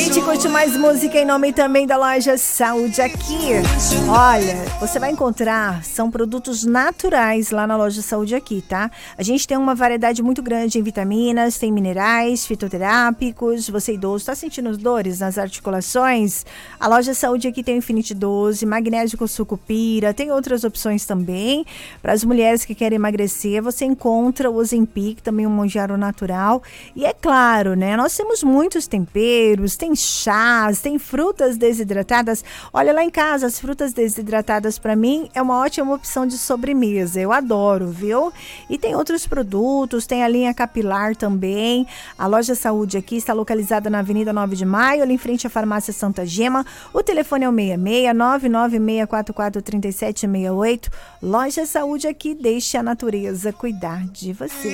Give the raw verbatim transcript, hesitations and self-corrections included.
gente curte mais música em nome também da loja Saúde Aqui. Olha, você vai encontrar, são produtos naturais lá na loja Saúde Aqui, tá? A gente tem uma variedade muito grande em vitaminas, tem minerais, fitoterápicos. Você idoso, tá sentindo dores nas articulações? A loja Saúde Aqui tem o Infinity doze, magnésio com sucupira, tem outras opções também. Para as mulheres que querem emagrecer, você encontra o Ozempic, também um monjaro natural. E é claro, né? Nós temos muitos temperos, tem chás, tem frutas desidratadas. Olha, lá em casa, as frutas desidratadas para mim é uma ótima opção de sobremesa. Eu adoro, viu? E tem outros produtos, tem a linha capilar também. A loja Saúde Aqui está localizada na Avenida nove de maio, ali em frente à farmácia Santa Gema. O telefone é o seis seis nove nove seis quatro quatro três sete seis oito. Loja Saúde Aqui, deixe a natureza cuidar de você.